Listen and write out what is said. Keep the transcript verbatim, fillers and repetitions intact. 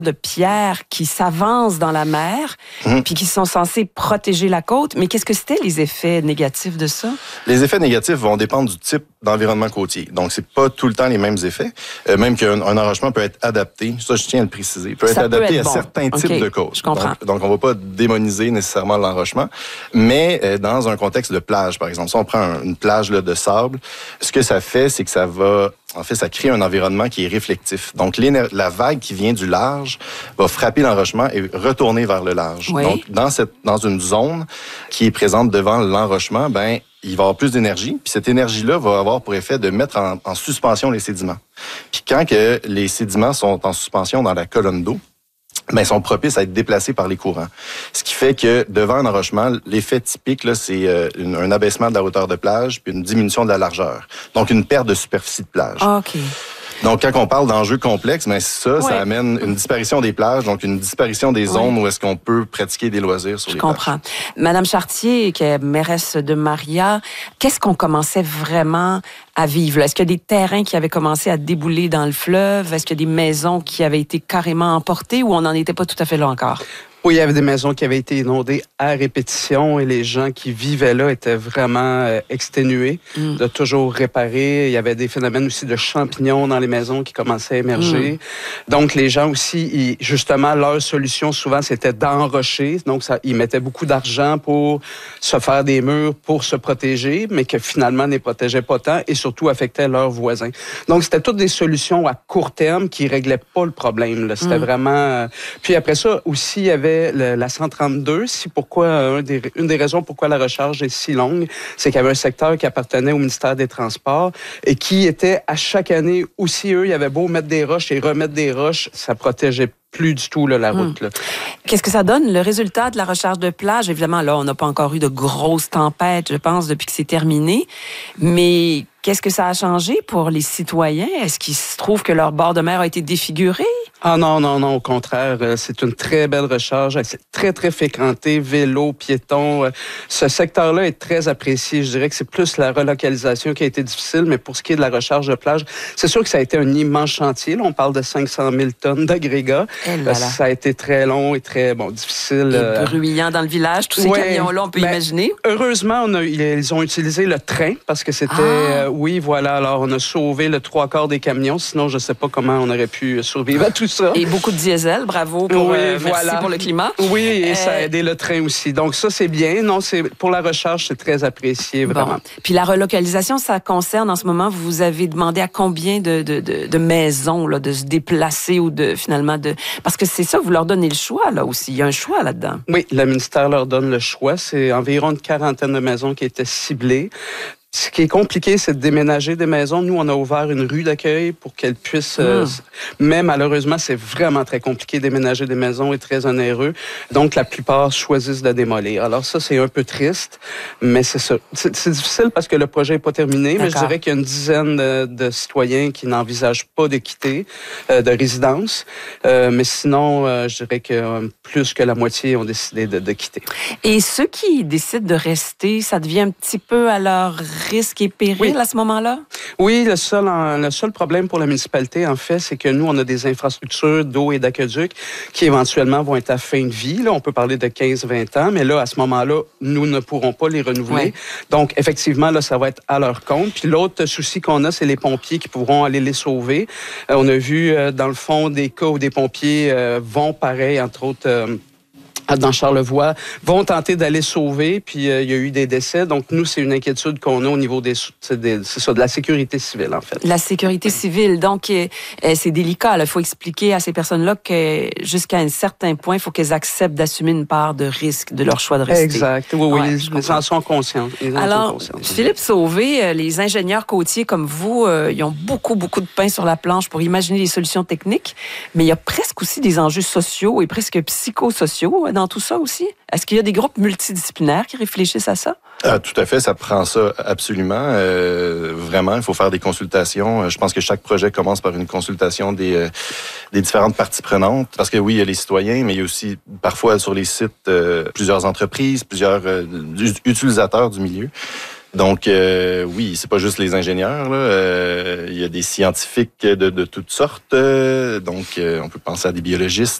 de pierres qui s'avancent dans la mer, mmh. puis qui sont censées protéger la côte. Mais qu'est-ce que c'était les effets négatifs de ça? Les effets négatifs vont dépendre du type d'environnement côtier. Donc, c'est pas tout le temps les mêmes effets. Euh, même qu'un un enrochement peut être adapté, ça je tiens à le préciser, peut être ça adapté peut être à bon. certains okay. types de côtes. Je comprends. Donc, donc on va pas démoniser nécessairement l'enrochement, mais euh, dans un contexte de plage, par exemple, si on prend un, une plage là, de sable, ce que ça fait, c'est que ça va... En fait, ça crée un environnement qui est réflectif. Donc, la vague qui vient du large va frapper l'enrochement et retourner vers le large. Oui. Donc, dans, cette, dans une zone qui est présente devant l'enrochement, ben, il va y avoir plus d'énergie. Puis cette énergie-là va avoir pour effet de mettre en, en suspension les sédiments. Puis quand que les sédiments sont en suspension dans la colonne d'eau, ben, ils sont propices à être déplacés par les courants. Ce qui fait que, devant un enrochement, l'effet typique, là, c'est euh, une, un abaissement de la hauteur de plage puis une diminution de la largeur. Donc, une perte de superficie de plage. OK. Donc, quand on parle d'enjeux complexes, ben ça, ouais. ça amène une disparition des plages, donc une disparition des zones ouais. où est-ce qu'on peut pratiquer des loisirs sur Je les comprends. plages. Madame Chartier, qui est mairesse de Maria, qu'est-ce qu'on commençait vraiment à vivre? Là? Est-ce qu'il y a des terrains qui avaient commencé à débouler dans le fleuve? Est-ce qu'il y a des maisons qui avaient été carrément emportées ou on n'en était pas tout à fait là encore? Oui, il y avait des maisons qui avaient été inondées à répétition et les gens qui vivaient là étaient vraiment euh, exténués mm. de toujours réparer. Il y avait des phénomènes aussi de champignons dans les maisons qui commençaient à émerger. Mm. Donc, les gens aussi, ils, justement, leur solution, souvent, c'était d'enrocher. Donc, ça, ils mettaient beaucoup d'argent pour se faire des murs, pour se protéger, mais que finalement, ne les protégeaient pas tant et surtout affectaient leurs voisins. Donc, c'était toutes des solutions à court terme qui réglaient pas le problème. Là. C'était mm. vraiment... Euh... Puis après ça, aussi, il y avait Le, la cent trente-deux, si pourquoi un des, une des raisons pourquoi la recharge est si longue, c'est qu'il y avait un secteur qui appartenait au ministère des Transports et qui était à chaque année aussi eux, il y avait beau mettre des roches et remettre des roches, ça protégeait plus du tout là, la route. Là. Qu'est-ce que ça donne, le résultat de la recharge de plage? Évidemment, là, on n'a pas encore eu de grosses tempêtes, je pense, depuis que c'est terminé. Mais qu'est-ce que ça a changé pour les citoyens? Est-ce qu'ils se trouvent que leur bord de mer a été défiguré? Ah non, non, non, au contraire, c'est une très belle recharge. C'est très, très fréquenté, vélo, piétons. Ce secteur-là est très apprécié. Je dirais que c'est plus la relocalisation qui a été difficile, mais pour ce qui est de la recharge de plage, c'est sûr que ça a été un immense chantier. Là, on parle de cinq cent mille tonnes d'agrégats. Là ça a été très long et très bon, difficile. Et bruyant dans le village, tous ces ouais, camions-là, on peut ben, imaginer. Heureusement, on a, ils ont utilisé le train parce que c'était... Ah. Euh, oui, voilà, alors on a sauvé le trois quarts des camions. Sinon, je ne sais pas comment on aurait pu survivre à tout ça. Et beaucoup de diesel, bravo pour, oui, euh, voilà. merci pour le climat. Oui, et euh... ça a aidé le train aussi. Donc ça, c'est bien. Non, c'est pour la recharge, c'est très apprécié, vraiment. Bon. Puis la relocalisation, ça concerne en ce moment, vous avez demandé à combien de, de, de, de maisons là, de se déplacer ou de finalement de... Parce que c'est ça, vous leur donnez le choix là aussi. Il y a un choix là-dedans. Oui, le ministère leur donne le choix. C'est environ une quarantaine de maisons qui étaient ciblées. Ce qui est compliqué, c'est de déménager des maisons. Nous, on a ouvert une rue d'accueil pour qu'elles puissent... Mmh. Euh, mais malheureusement, c'est vraiment très compliqué. Déménager des maisons est très onéreux. Donc, la plupart choisissent de démolir. Alors ça, c'est un peu triste, mais c'est ça. C'est, c'est difficile parce que le projet n'est pas terminé, D'accord. mais je dirais qu'il y a une dizaine de, de citoyens qui n'envisagent pas de quitter, euh, de résidence. Euh, mais sinon, euh, je dirais que euh, plus que la moitié ont décidé de, de quitter. Et ceux qui décident de rester, ça devient un petit peu à leur risque et péril oui. à ce moment-là? Oui, le seul, le seul problème pour la municipalité, en fait, c'est que nous, on a des infrastructures d'eau et d'aqueduc qui éventuellement vont être à fin de vie. Là, on peut parler de quinze à vingt ans, mais là, à ce moment-là, nous ne pourrons pas les renouveler. Oui. Donc, effectivement, là, ça va être à leur compte. Puis l'autre souci qu'on a, c'est les pompiers qui pourront aller les sauver. Euh, on a vu, euh, dans le fond, des cas où des pompiers euh, vont, pareil, entre autres... Euh, dans Charlevoix, vont tenter d'aller sauver, puis euh, il y a eu des décès. Donc, nous, c'est une inquiétude qu'on a au niveau des, des, c'est ça, de la sécurité civile, en fait. La sécurité civile, donc, euh, c'est délicat. Il faut expliquer à ces personnes-là que jusqu'à un certain point, il faut qu'elles acceptent d'assumer une part de risque de leur choix de rester. Exact. Oui, oui, ouais, ils, ils en sont conscients. Ils en Alors, sont conscients. Philippe Sauvé, les ingénieurs côtiers comme vous, euh, ils ont beaucoup, beaucoup de pain sur la planche pour imaginer des solutions techniques, mais il y a presque aussi des enjeux sociaux et presque psychosociaux dans tout ça aussi? Est-ce qu'il y a des groupes multidisciplinaires qui réfléchissent à ça? Ah, tout à fait, ça prend ça absolument. Euh, vraiment, il faut faire des consultations. Je pense que chaque projet commence par une consultation des, euh, des différentes parties prenantes. Parce que oui, il y a les citoyens, mais il y a aussi parfois sur les sites euh, plusieurs entreprises, plusieurs euh, utilisateurs du milieu. Donc, euh, oui, c'est pas juste les ingénieurs. Là. Euh, il y a des scientifiques de, de toutes sortes. Euh, donc, euh, on peut penser à des biologistes,